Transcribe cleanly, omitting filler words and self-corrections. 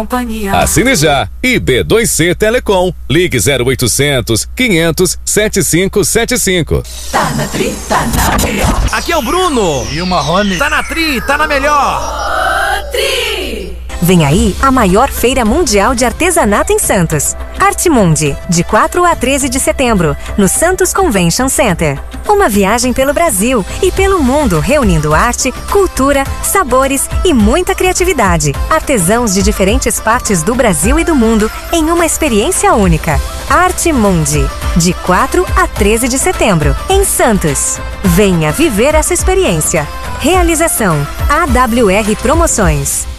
Companhia. Assine já. B2C Telecom. Ligue 0800 500 7575. Tá na Tri, tá na melhor. Aqui é o Bruno. E o Marrone. Tá na Tri, tá na melhor. Tri. Vem aí a maior feira mundial de artesanato em Santos. Artemundi, de 4 a 13 de setembro, no Santos Convention Center. Uma viagem pelo Brasil e pelo mundo, reunindo arte, cultura, sabores e muita criatividade. Artesãos de diferentes partes do Brasil e do mundo em uma experiência única. Artemundi, de 4 a 13 de setembro, em Santos. Venha viver essa experiência. Realização: AWR Promoções.